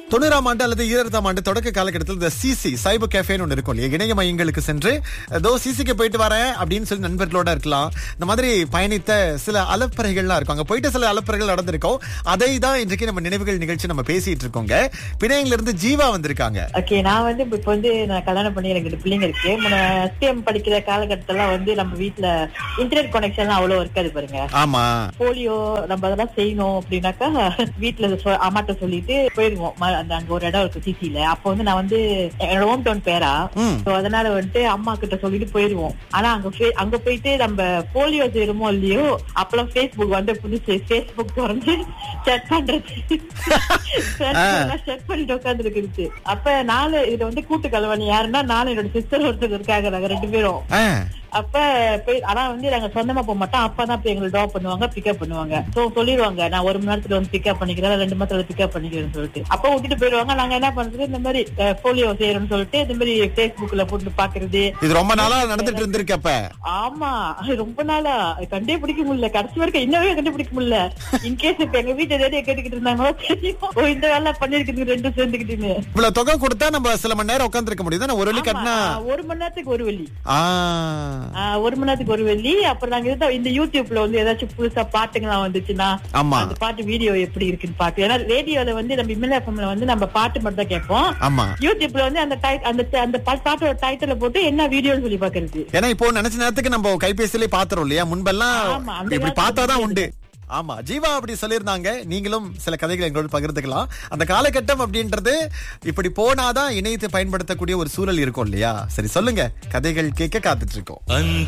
90ஆம் ஆண்டு அல்லது 20ஆம் ஆண்டு தொடக்க காலகட்டத்தில் இந்த சிசி சைபர் கேஃபேன்னு ஒன்று இருக்கும் இல்லையா, இணைய மையங்களுக்கு சென்று ஏதோ சிசிக்கு போயிட்டு வரேன் அப்படின்னு சொல்லி நண்பர்களோட இருக்கலாம். இந்த மாதிரி பயணித்த சில அலப்பறைகள்லாம் இருக்கும். அங்க போயிட்டு சில அலப்பறைகள் நடந்திருக்கும். அதை தான் இன்றைக்கு நம்ம நினைவுகள் நிகழ்ச்சி நம்ம பேசிட்டு இருக்கோங்க. பிணையங்கள்ல இருந்து ஜீவா வந்திருக்காங்க. ஓகே, நான் இப்ப நான் கல்யாணம் பண்ணி எனக்கு 2 பிள்ளைங்க இருக்கு. STM படிக்கிற காலகட்டத்துல நம்ம வீட்டுல இன்டர்நெட் கனெக்ஷன் அவ்வளவு இருக்காது பாருங்க. ஆமா, போலியோ நம்ம அதெல்லாம் செய்யணும் அப்படின்னாக்கா வீட்டுல அம்மாட்ட சொல்லிட்டு போயிருவோம். அங்க ஒரு இடம் இருக்கு சிசில. அப்ப நான் என்னோட ஹோம் டவுன் பேரா, அதனால அம்மா கிட்ட சொல்லிட்டு போயிருவோம். ஆனா அங்க போயிட்டு நம்ம போலியோ செய்யறோமோ இல்லையோ, அப்பெல்லாம் Facebook புதுசு. Facebook திறந்து செக் பண்றது, செக் பண்ணிட்டு உட்கார்ந்து இருக்கு. அப்ப நாலு இது கூட்டு கலவாணி யாருன்னா, நானும் என்னோட சிஸ்டர் ஒருத்தர் இருக்காங்க, நாங்க 2 பேரும். அப்ப ஆனா நாங்க சொந்தமா போக மாட்டோம். அப்பதான் போய் எங்களை ட்ராப் பண்ணுவாங்க, பிக்கப் பண்ணுவாங்க. சோ சொல்லிடுவாங்க, நான் 1 மணி நேரத்துல பிக்கப் பண்ணிக்கிறேன், 2 மணி நேரத்துல பிக்கப் பண்ணிக்கிறேன்னு சொல்லிட்டு அப்ப விட்டுட்டு போயிடுவாங்க. நாங்க என்ன பண்றது, இந்த மாதிரி போலியோ செய்யறோம்னு சொல்லிட்டு இந்த மாதிரி Facebookல போட்டு பாக்குறது. இது ரொம்ப நாளா நடந்துட்டு இருந்திருக்கு. அப்ப ஆமா, ரொம்ப நாளா கண்டே பிடிக்க முடியல. கடைசி வரைக்கும் இன்னவே கண்டுபிடிக்க முடியல. இன்கேஸ் இப்ப எங்க வீட்டு ஏதாவது கேட்டுக்கிட்டு இருந்தாங்களோ, இந்த வேலை பண்ணிருக்குது 2 சேர்ந்துக்கிட்டு. இவ்வளவு தொகை கொடுத்தா நம்ம சில மணி நேரம் உட்கார்ந்து இருக்க முடியுது. ஒரு வழி கட்டினா 1 மணி நேரத்துக்கு 1 வெள்ளி. 1 மணி நேரத்துக்கு 1 வெள்ளி. அப்புறம் நாங்க இந்த யூடியூப்ல ஏதாச்சும் புதுசா பாட்டுங்கெல்லாம் வந்துச்சுன்னா அந்த பாட்டு வீடியோ எப்படி இருக்குன்னு பாட்டு. ஏன்னா ரேடியோல நம்ம இமெயில் எஃப்எம்ல நம்ம பாட்டு மட்டும் தான் கேட்போம். யூடியூப்ல அந்த பாட்டோட டைட்டில போட்டு என்ன வீடியோன்னு சொல்லி பாக்குறது. ஏன்னா இப்போ நினைச்ச நேரத்துக்கு நம்ம கைபேசியிலே பாத்துறோம் இல்லையா, முன்பெல்லாம் இப்படி பார்த்தாதான் உண்டு. ஆமா, ஜீவா அப்படி சொல்லியிருந்தாங்க. நீங்களும் சில கதைகளை எங்களோட பகிர்ந்துக்கலாம். அந்த காலகட்டம் அப்படின்றது இப்படி போனாதான் இணையத்தை பயன்படுத்தக்கூடிய ஒரு சூழல் இருக்கும் இல்லையா. சரி, சொல்லுங்க, கதைகள் கேட்க காத்துட்டு இருக்கோம்.